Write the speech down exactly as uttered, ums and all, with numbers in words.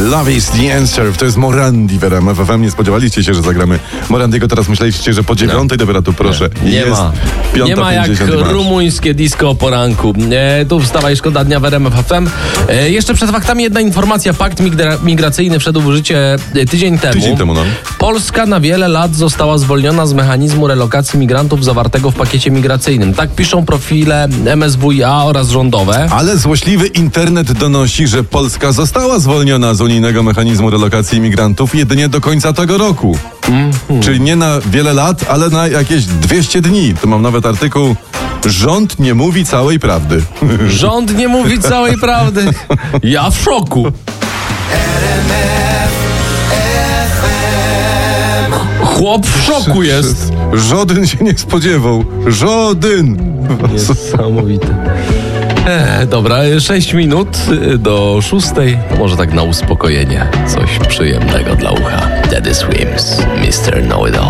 Love is the answer. To jest Morandi w R M F F M. Nie spodziewaliście się, że zagramy Morandiego. Teraz myśleliście, że po dziewiątej, no. Dobra, tu proszę. Nie, nie jest ma. Nie ma jak rumuńskie disco o poranku. E, tu wstawaj, szkoda dnia w R M F F M. E, jeszcze przed faktami jedna informacja. Pakt migra- migracyjny wszedł w życie tydzień temu. Tydzień temu, no. Polska na wiele lat została zwolniona z mechanizmu relokacji migrantów zawartego w pakiecie migracyjnym. Tak piszą profile M S W i A oraz rządowe. Ale złośliwy internet donosi, że Polska została zwolniona z unijnego mechanizmu relokacji migrantów jedynie do końca tego roku. Mm-hmm. Czyli nie na wiele lat, ale na jakieś dwieście dni. Tu mam nawet artykuł. Rząd nie mówi całej prawdy. Rząd nie mówi całej prawdy. Ja w szoku. Chłop w szoku jest. Żaden się nie spodziewał. Żaden. Niesamowite. E, dobra, sześć minut do szóstej. Może tak na uspokojenie. Coś przyjemnego dla ucha. Daddy Swims, mister Know It All.